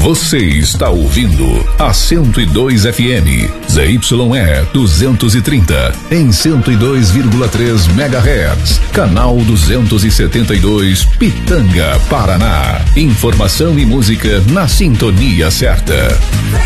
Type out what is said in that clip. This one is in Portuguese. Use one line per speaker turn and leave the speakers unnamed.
Você está ouvindo a 102 FM, ZYE 230, em 102,3 MHz, canal 272, Pitanga, Paraná. Informação e música na sintonia certa.